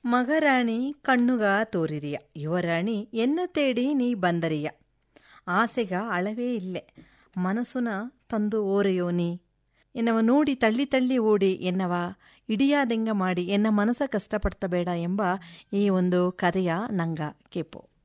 ಮಗರಾಣಿ ಕಣ್ಣುಗ ತೋರಿರಿಯ ಯುವರಾಣಿ ಎನ್ನ ತೇಡಿ ನೀ ಬಂದರಿಯ ಆಸೆಗ ಅಳವೇ ಇಲ್ಲೆ ಮನಸ್ಸುನ ತಂದು ಓರೆಯೋ ನೀ ಎನ್ನವ ನೋಡಿ ತಳ್ಳಿ ತಳ್ಳಿ ಓಡಿ ಎನ್ನವ ಇಡಿಯಾದೆಂಗ ಮಾಡಿ ಎನ್ನ ಮನಸ್ಸ ಕಷ್ಟಪಡ್ತಬೇಡ ಎಂಬ ಈ ಒಂದು ಕಥೆಯ ನಂಗ ಕೇಪು.